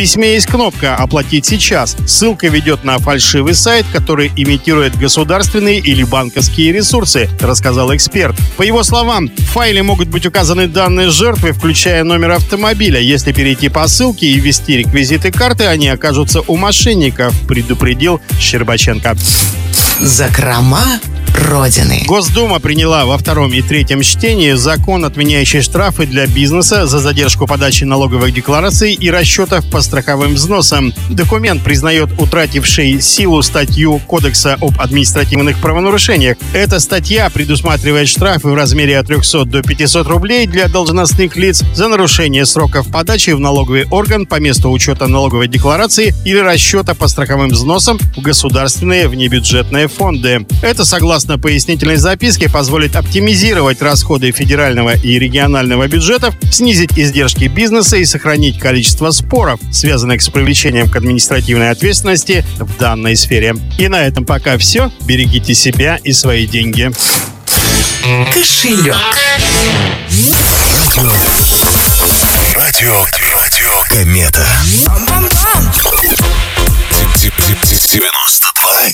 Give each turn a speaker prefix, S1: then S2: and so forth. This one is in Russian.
S1: письме есть кнопка «Оплатить сейчас». Ссылка ведет на фальшивый сайт, который имитирует государственные или банковские ресурсы, рассказал эксперт. По его словам, в файле могут быть указаны данные жертвы, включая номер автомобиля. Если перейти по ссылке и ввести реквизиты карты, они окажутся у мошенников, предупредил Щербаченко.
S2: Закрома Родины.
S1: Госдума приняла во втором и третьем чтении закон, отменяющий штрафы для бизнеса за задержку подачи налоговых деклараций и расчетов по страховым взносам. Документ признает утратившей силу статью Кодекса об административных правонарушениях. Эта статья предусматривает штрафы в размере от 300 до 500 рублей для должностных лиц за нарушение сроков подачи в налоговый орган по месту учета налоговой декларации или расчета по страховым взносам в государственные внебюджетные фонды. Это, согласно пояснительной записке, позволит оптимизировать расходы федерального и регионального бюджетов, снизить издержки бизнеса и сохранить количество споров, связанных с привлечением к административной ответственности в данной сфере. И на этом пока все. Берегите себя и свои деньги.
S2: Кошелек.
S3: Радио Комета. 90.